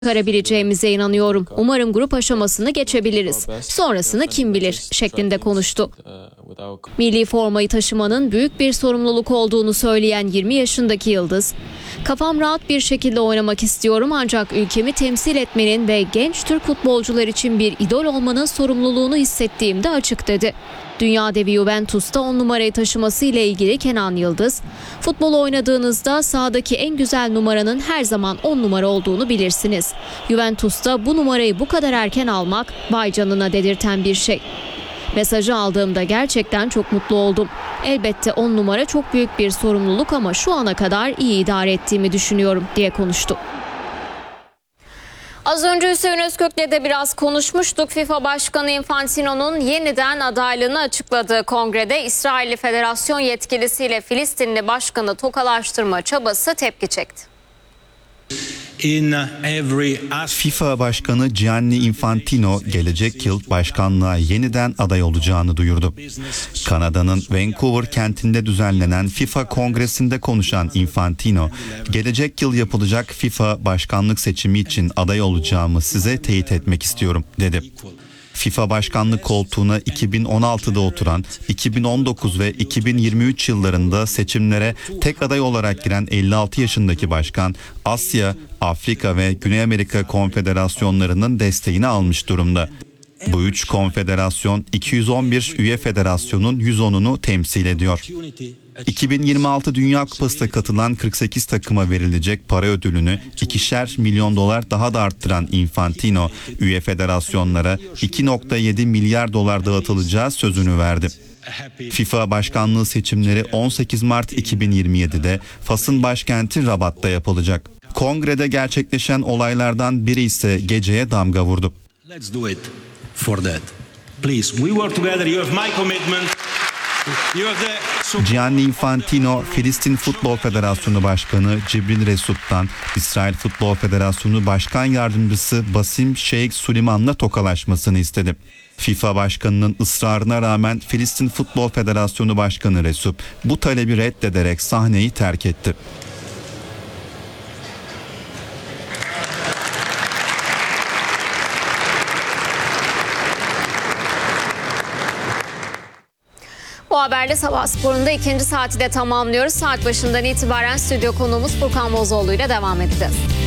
çıkarabileceğimize inanıyorum. Umarım grup aşamasını geçebiliriz. Sonrasını kim bilir şeklinde konuştu. Milli formayı taşımanın büyük bir sorumluluk olduğunu söyleyen 20 yaşındaki Yıldız, "Kafam rahat bir şekilde oynamak istiyorum ancak ülkemi temsil etmenin ve genç Türk futbolcular için bir idol olmanın sorumluluğunu hissettiğimde açık" dedi. Dünya devi Juventus'ta 10 numarayı taşıması ile ilgili Kenan Yıldız, "Futbol oynadığınızda sahadaki en güzel numaranın her zaman 10 numara olduğunu bilirsiniz. Juventus'ta bu numarayı bu kadar erken almak vay canına dedirten bir şey. Mesajı aldığımda gerçekten çok mutlu oldum. Elbette 10 numara çok büyük bir sorumluluk ama şu ana kadar iyi idare ettiğimi düşünüyorum" diye konuştu. Az önce Hüseyin Özkök'le de biraz konuşmuştuk. FIFA Başkanı Infantino'nun yeniden adaylığını açıkladığı kongrede İsrailli Federasyon yetkilisiyle Filistinli başkanı tokalaştırma çabası tepki çekti. FIFA Başkanı Gianni Infantino gelecek yıl başkanlığa yeniden aday olacağını duyurdu. Kanada'nın Vancouver kentinde düzenlenen FIFA Kongresi'nde konuşan Infantino, "Gelecek yıl yapılacak FIFA başkanlık seçimi için aday olacağımı size teyit etmek istiyorum" dedi. FIFA başkanlık koltuğuna 2016'da oturan, 2019 ve 2023 yıllarında seçimlere tek aday olarak giren 56 yaşındaki başkan, Asya, Afrika ve Güney Amerika konfederasyonlarının desteğini almış durumda. Bu üç konfederasyon 211 üye federasyonun 110'unu temsil ediyor. 2026 Dünya Kupası'na katılan 48 takıma verilecek para ödülünü $2'şer milyon daha da arttıran Infantino, üye federasyonlara 2,7 milyar dolar dağıtılacağı sözünü verdi. FIFA başkanlığı seçimleri 18 Mart 2027'de Fas'ın başkenti Rabat'ta yapılacak. Kongrede gerçekleşen olaylardan biri ise geceye damga vurdu. Let's do it for that. Please, we work together. You have my commitment. Gianni Infantino, Filistin Futbol Federasyonu Başkanı Cibril Resup'tan İsrail Futbol Federasyonu Başkan Yardımcısı Basim Şeyh Süleyman'la tokalaşmasını istedi. FIFA Başkanı'nın ısrarına rağmen Filistin Futbol Federasyonu Başkanı Resup bu talebi reddederek sahneyi terk etti. Bu haberle Sabah Sporu'nda ikinci saati de tamamlıyoruz. Saat başından itibaren stüdyo konuğumuz Furkan Bozoğlu ile devam edeceğiz.